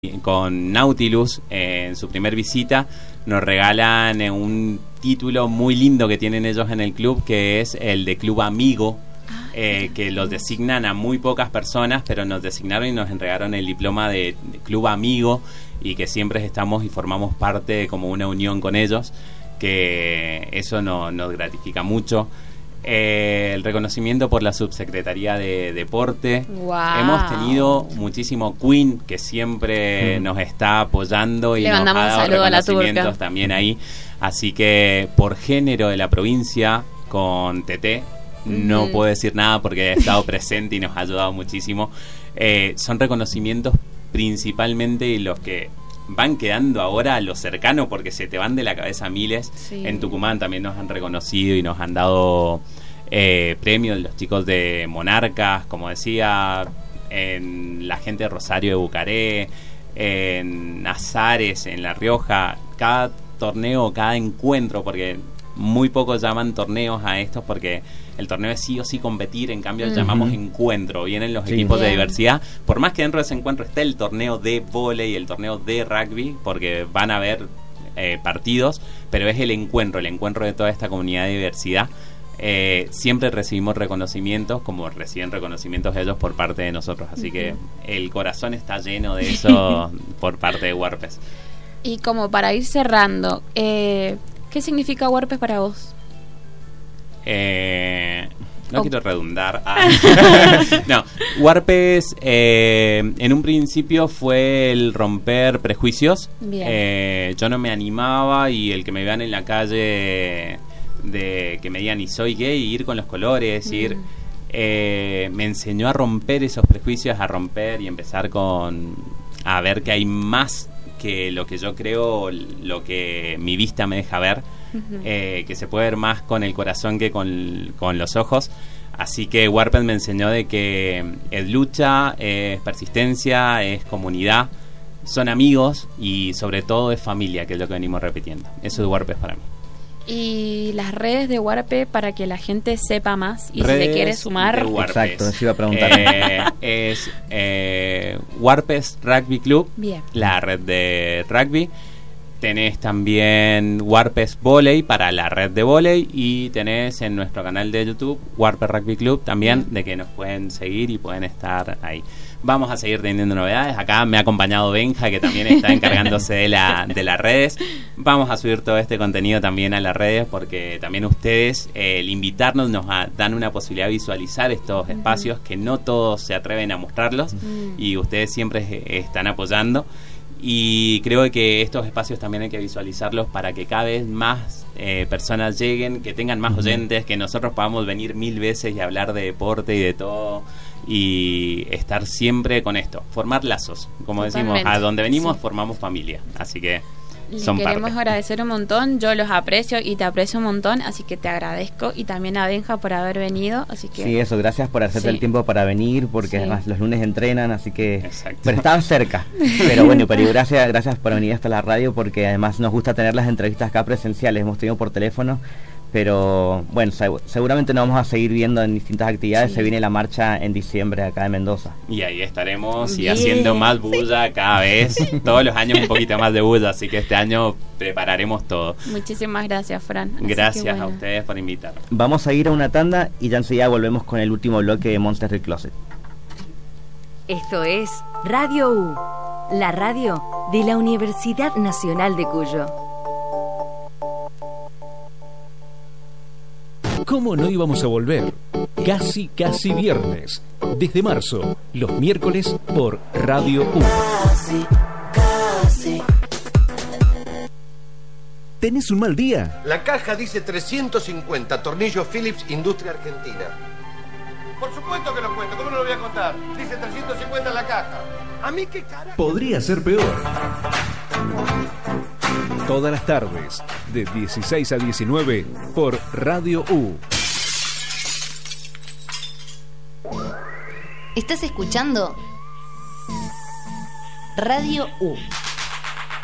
con Nautilus en su primer visita nos regalan un título muy lindo que tienen ellos en el club, que es el de Club Amigo, que los designan a muy pocas personas, pero nos designaron y nos entregaron el diploma de Club Amigo, y que siempre estamos y formamos parte como una unión con ellos, que eso nos gratifica mucho. El reconocimiento por la Subsecretaría de Deporte. Wow. Hemos tenido muchísimo Queen, que siempre nos está apoyando y le nos ha mandamos un dado saludo a la reconocimientos turca también ahí. Así que por género de la provincia, con TT, no puedo decir nada porque ha estado presente y nos ha ayudado muchísimo. Son reconocimientos principalmente los que van quedando ahora a lo cercano, porque se te van de la cabeza miles. Sí. En Tucumán también nos han reconocido y nos han dado premios los chicos de Monarcas, como decía, en la gente de Rosario de Bucaré, en Azares, en La Rioja. Cada torneo, cada encuentro, porque muy pocos llaman torneos a estos, porque el torneo es sí o sí competir, en cambio llamamos encuentro. Vienen los equipos de diversidad, por más que dentro de ese encuentro esté el torneo de vóley y el torneo de rugby, porque van a haber partidos, pero es el encuentro de toda esta comunidad de diversidad. Siempre recibimos reconocimientos, como reciben reconocimientos ellos por parte de nosotros, así que el corazón está lleno de eso por parte de Warpes. Y como para ir cerrando, ¿qué significa Warpes para vos? No quiero redundar. No, Warpes en un principio fue el romper prejuicios. Yo no me animaba, y el que me vean en la calle, de que me digan y soy gay, y ir con los colores, me enseñó a romper esos prejuicios, a romper y empezar a ver que hay más que lo que yo creo, lo que mi vista me deja ver. Que se puede ver más con el corazón que con los ojos. Así que Warpes me enseñó de que es lucha, es persistencia, es comunidad, son amigos y sobre todo es familia, que es lo que venimos repitiendo. Eso es Warpes para mí. Y las redes de Warpes, para que la gente sepa más y redes si se quiere sumar. Exacto, eso iba a preguntar. Es Warpes Rugby Club, Bien. la red de rugby. Tenés también Warpes Volley para la red de volley, y tenés en nuestro canal de YouTube Warpes Rugby Club también, de que nos pueden seguir y pueden estar ahí. Vamos a seguir teniendo novedades. Acá me ha acompañado Benja, que también está encargándose de las redes. Vamos a subir todo este contenido también a las redes, porque también ustedes, el invitarnos, nos dan una posibilidad de visualizar estos espacios que no todos se atreven a mostrarlos, y ustedes siempre están apoyando. Y creo que estos espacios también hay que visualizarlos para que cada vez más personas lleguen, que tengan más oyentes, que nosotros podamos venir 1000 veces y hablar de deporte y de todo, y estar siempre con esto, formar lazos, como decimos, a donde venimos formamos familia, así que son queremos parte. agradecer un montón, yo los aprecio y te aprecio un montón, así que te agradezco, y también a Benja por haber venido, así que sí, eso, gracias por hacerte el tiempo para venir, porque además los lunes entrenan, así que exacto. Pero estabas cerca, pero bueno, pero gracias por venir hasta la radio, porque además nos gusta tener las entrevistas acá presenciales, hemos tenido por teléfono, pero bueno, seguramente nos vamos a seguir viendo en distintas actividades. Se viene la marcha en diciembre acá en Mendoza, y ahí estaremos y haciendo más bulla cada vez, todos los años un poquito más de bulla, así que este año prepararemos todo. Muchísimas gracias, Fran. Gracias a ustedes por invitarme. Vamos a ir a una tanda y ya enseguida volvemos con el último bloque de Monsters del Closet. Esto es Radio U, la radio de la Universidad Nacional de Cuyo. ¿Cómo no íbamos a volver? Casi viernes. Desde marzo, los miércoles por Radio U. Casi. ¿Tenés un mal día? La caja dice 350, tornillos Philips, Industria Argentina. Por supuesto que lo cuento, ¿cómo no lo voy a contar? Dice 350 en la caja. ¿A mí qué carajo? Podría ser peor. Todas las tardes, de 16 a 19, por Radio U. ¿Estás escuchando? Radio U.